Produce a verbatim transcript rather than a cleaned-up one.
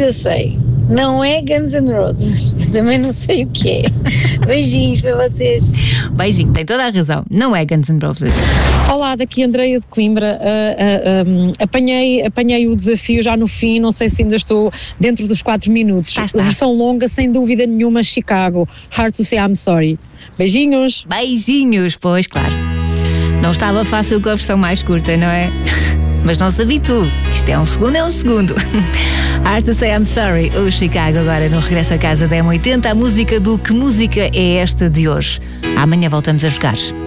eu sei. Não é Guns N' Roses, mas também não sei o que é. Beijinhos para vocês. Beijinho, tem toda a razão. Não é Guns N' Roses. Olá, daqui Andreia de Coimbra. Uh, uh, um, apanhei, apanhei o desafio já no fim, não sei se ainda estou dentro dos quatro minutos. Está, está. Versão longa, sem dúvida nenhuma, Chicago. Hard to say I'm sorry. Beijinhos. Beijinhos, pois claro. Não estava fácil com a versão mais curta, não é? Mas não se habitue. Isto é um segundo, é um segundo. Hard to say I'm sorry. O Chicago agora no Regresso a Casa da M oitenta. A música do Que Música é Esta de hoje. Amanhã voltamos a jogar.